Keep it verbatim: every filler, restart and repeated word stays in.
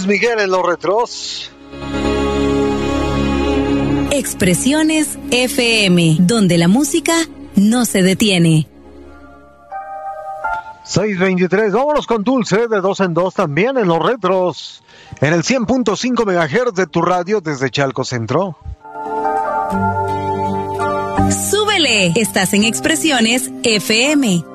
Luis Miguel en los retros. Expresiones F M, donde la música no se detiene. seis veintitrés, vámonos con Dulce, de dos en dos también en los retros. En el cien punto cinco megahertz de tu radio desde Chalco Centro. ¡Súbele! Estás en Expresiones F M.